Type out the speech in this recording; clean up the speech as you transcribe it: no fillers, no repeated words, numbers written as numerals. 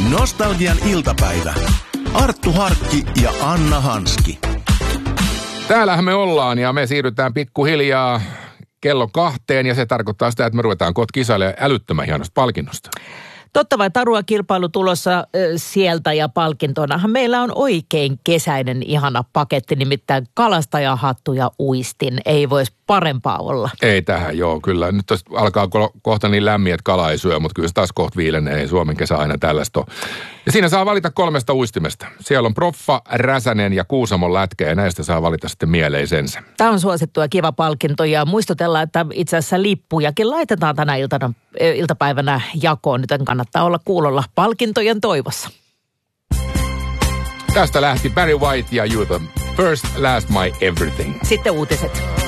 Nostalgian iltapäivä. Arttu Harkki ja Anna Hanski. Täällähän me ollaan ja me siirrytään pikkuhiljaa kello 2 ja se tarkoittaa sitä, että me ruvetaan kohta kisailemaan älyttömän hienosta palkinnosta. Totta vai tarua kilpailu tulossa sieltä ja palkintonahan meillä on oikein kesäinen ihana paketti, nimittäin kalastajahattu ja uistin. Ei voisi parempaa olla. Ei tähän, joo, kyllä. Nyt alkaa kohta niin lämmin, että kala ei syö, mutta kyllä se taas kohta viilenee. Ei Suomen kesä aina tällaista ole. Ja siinä saa valita 3 uistimesta. Siellä on Proffa, Räsänen ja Kuusamon lätkä ja näistä saa valita sitten mieleisensä. Tämä on suosittu ja kiva palkinto ja muistutellaan, että itse asiassa lippujakin laitetaan tänä iltapäivänä jakoon. Nyt kannattaa olla kuulolla palkintojen toivossa. Tästä lähti Barry White ja You The First, Last, My Everything. Sitten uutiset.